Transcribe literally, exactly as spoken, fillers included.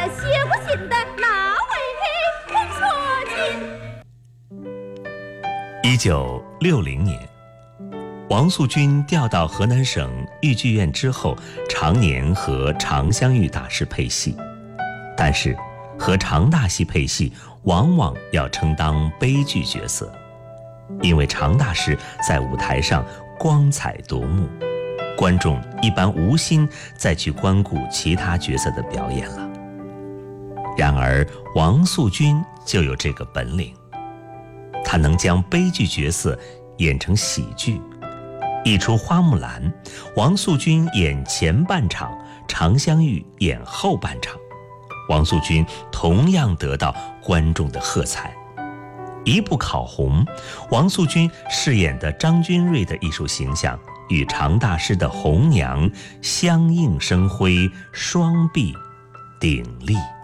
写过信的那位听说清。一九六零年，王素君调到河南省豫剧院之后，常年和常香玉大师配戏，但是和常大戏配戏往往要承当悲剧角色，因为常大师在舞台上光彩夺目，观众一般无心再去关顾其他角色的表演了。然而王素君就有这个本领，她能将悲剧角色演成喜剧。一出花木兰，王素君演前半场，常香玉演后半场，王素君同样得到观众的喝彩。一部考红，王素君饰演的张君瑞的艺术形象与常大师的红娘相映生辉，双璧鼎立。